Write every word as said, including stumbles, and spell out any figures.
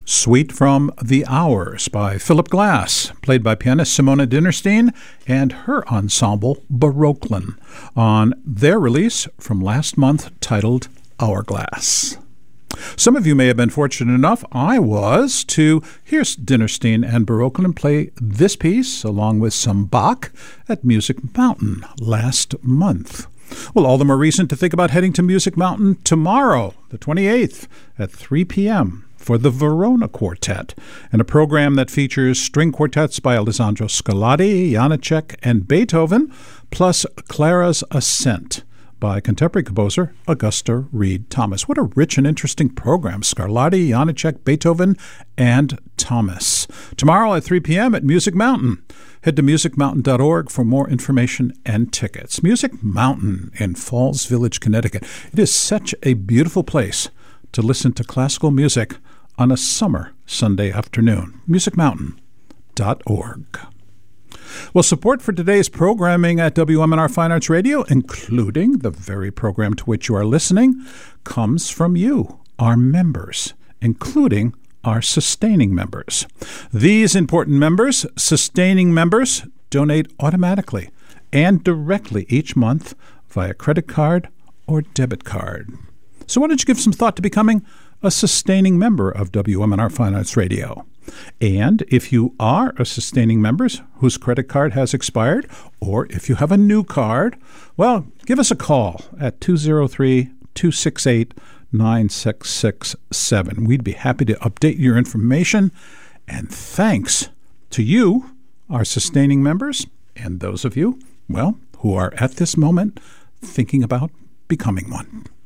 Suite from The Hours by Philip Glass, played by pianist Simona Dinnerstein and her ensemble Baroqueland, on their release from last month titled Hourglass. Some of you may have been fortunate enough, I was, to hear Dinnerstein and Baroqueland play this piece along with some Bach at Music Mountain last month. Well, all the more reason to think about heading to Music Mountain tomorrow, the twenty-eighth, at three p.m. for the Verona Quartet, and a program that features string quartets by Alessandro Scarlatti, Janacek, and Beethoven, plus Clara's Ascent by contemporary composer Augusta Reed Thomas. What a rich and interesting program. Scarlatti, Janacek, Beethoven, and Thomas. Tomorrow at three p.m. at Music Mountain. Head to music mountain dot org for more information and tickets. Music Mountain in Falls Village, Connecticut. It is such a beautiful place to listen to classical music on a summer Sunday afternoon. music mountain dot org. Well, support for today's programming at W M N R Fine Arts Radio, including the very program to which you are listening, comes from you, our members, including our sustaining members. These important members, sustaining members, donate automatically and directly each month via credit card or debit card. So why don't you give some thought to becoming a sustaining member of W M N R Fine Arts Radio? And if you are a sustaining member whose credit card has expired, or if you have a new card, well, give us a call at two oh three, two six eight, nine six six seven. We'd be happy to update your information. And thanks to you, our sustaining members, and those of you, well, who are at this moment thinking about becoming one.